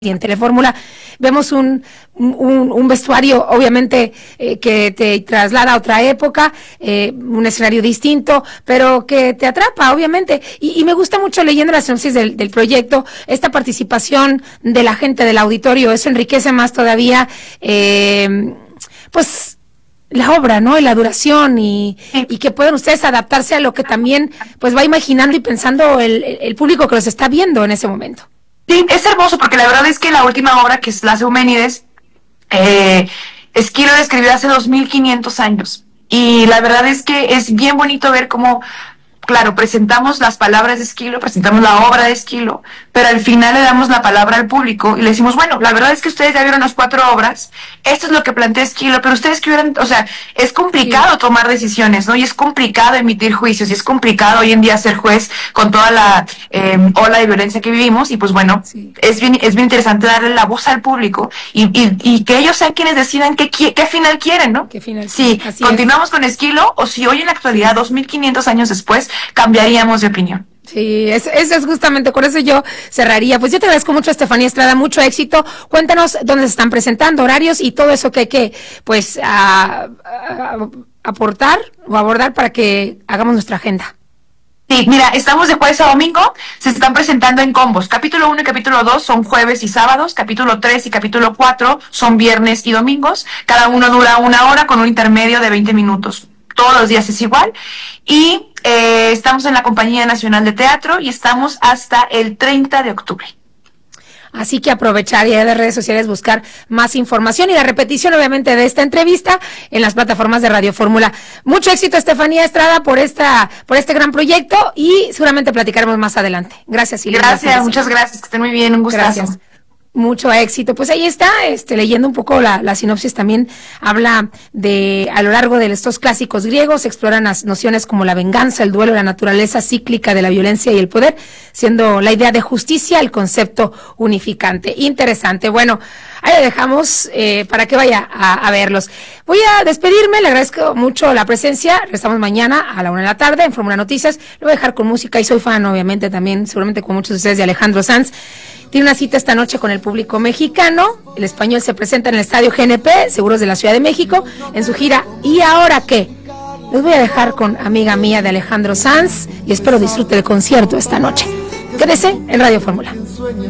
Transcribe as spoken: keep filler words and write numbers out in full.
Y en Telefórmula vemos un, un, un vestuario obviamente eh, que te traslada a otra época, eh, un escenario distinto, pero que te atrapa obviamente, y, y me gusta mucho leyendo la sinopsis del, del proyecto, esta participación de la gente del auditorio, eso enriquece más todavía eh, pues la obra, ¿no? Y la duración y, y que puedan ustedes adaptarse a lo que también pues va imaginando y pensando el, el público que los está viendo en ese momento. Sí, es hermoso porque la verdad es que la última obra, que es Las Euménides, eh, Esquilo la escribió hace dos mil quinientos años. Y la verdad es que es bien bonito ver cómo, claro, presentamos las palabras de Esquilo, presentamos la obra de Esquilo, pero al final le damos la palabra al público y le decimos, bueno, la verdad es que ustedes ya vieron las cuatro obras, esto es lo que plantea Esquilo, pero ustedes que hubieran, o sea, es complicado sí. tomar decisiones, ¿no? Y es complicado emitir juicios, y es complicado hoy en día ser juez con toda la eh, ola de violencia que vivimos, y pues bueno, sí. es bien es bien interesante darle la voz al público y, y, y que ellos sean quienes decidan qué, qué final quieren, ¿no? ¿Qué final? Si Así continuamos es. con Esquilo, o si hoy en la actualidad, dos mil quinientos años después, cambiaríamos de opinión. Sí, eso es, es justamente, con eso yo cerraría. Pues yo te agradezco mucho, Estefanía Estrada, mucho éxito. Cuéntanos dónde se están presentando, horarios y todo eso que hay que, pues, a, a, aportar o abordar para que hagamos nuestra agenda. Sí, mira, estamos de jueves a domingo, se están presentando en combos. Capítulo uno y capítulo dos son jueves y sábados, capítulo tres y capítulo cuatro son viernes y domingos. Cada uno dura una hora con un intermedio de veinte minutos. Todos los días es igual. Y eh, estamos en la Compañía Nacional de Teatro y estamos hasta el treinta de octubre. Así que aprovechar y en las redes sociales buscar más información y la repetición obviamente de esta entrevista en las plataformas de Radio Fórmula. Mucho éxito, Estefanía Estrada, por esta por este gran proyecto y seguramente platicaremos más adelante. Gracias, Silvia. Gracias, gracias, muchas gracias, que estén muy bien, un gustazo. Gracias. Mucho éxito. Pues ahí está, este, leyendo un poco la, la sinopsis, también habla de, a lo largo de estos clásicos griegos, exploran las nociones como la venganza, el duelo, la naturaleza cíclica de la violencia y el poder, siendo la idea de justicia el concepto unificante. Interesante. Bueno, ahí lo dejamos eh, para que vaya a, a verlos. Voy a despedirme, le agradezco mucho la presencia. Regresamos mañana a la una de la tarde en Fórmula Noticias. Lo voy a dejar con música y soy fan, obviamente, también, seguramente con muchos de ustedes, de Alejandro Sanz. Tiene una cita esta noche con el público mexicano. El español se presenta en el Estadio G N P, Seguros de la Ciudad de México, en su gira ¿Y ahora qué? Les voy a dejar con Amiga Mía de Alejandro Sanz y espero disfrute el concierto esta noche. Quédese en Radio Fórmula.